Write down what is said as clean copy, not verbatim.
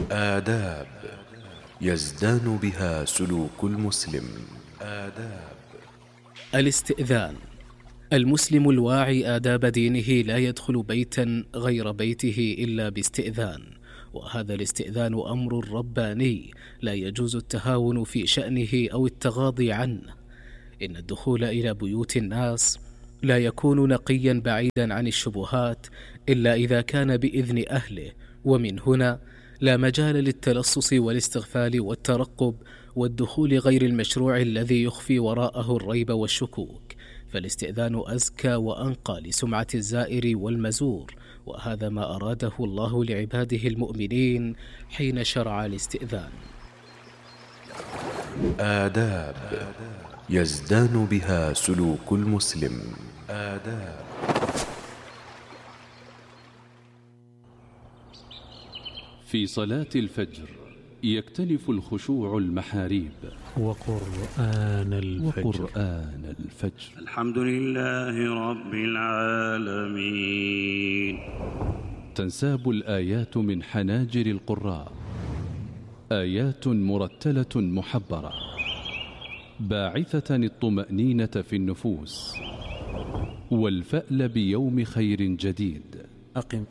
آداب يزدان بها سلوك المسلم. الاستئذان. المسلم الواعي آداب دينه لا يدخل بيتا غير بيته إلا باستئذان، وهذا الاستئذان أمر رباني لا يجوز التهاون في شأنه أو التغاضي عنه. إن الدخول إلى بيوت الناس لا يكون نقيا بعيدا عن الشبهات إلا إذا كان بإذن أهله، ومن هنا لا مجال للتلصص والاستغفال والترقب والدخول غير المشروع الذي يخفي وراءه الريب والشكوك، فالاستئذان أزكى وأنقى لسمعة الزائر والمزور، وهذا ما أراده الله لعباده المؤمنين حين شرع الاستئذان. آداب يزدان بها سلوك المسلم. في صلاة الفجر يكتنف الخشوع المحاريب وقرآن الفجر. الحمد لله رب العالمين. تنساب الآيات من حناجر القراء، آيات مرتلة محبرة باعثة الطمأنينة في النفوس والفأل بيوم خير جديد. أقم